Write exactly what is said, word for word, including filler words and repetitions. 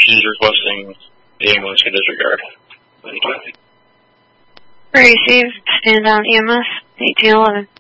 she's requesting the ambulance to disregard. Received. Stand down E M S, eighteen eleven.